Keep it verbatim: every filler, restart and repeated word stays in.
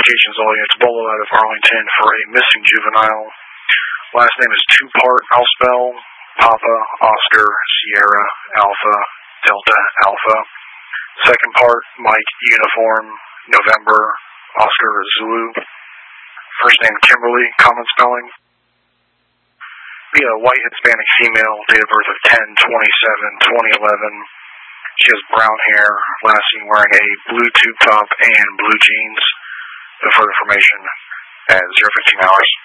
Citation Zolli, it's Bolo out of Arlington for a missing juvenile. Last name is two-part, I'll spell Papa, Oscar, Sierra, Alpha, Delta, Alpha. Second part, Mike, Uniform, November, Oscar, Zulu. First name, Kimberly, common spelling. We have a white Hispanic female, date of birth of ten twenty-seven twenty eleven. She has brown hair, last seen wearing a blue tube top and blue jeans. No further information at zero fifteen hours.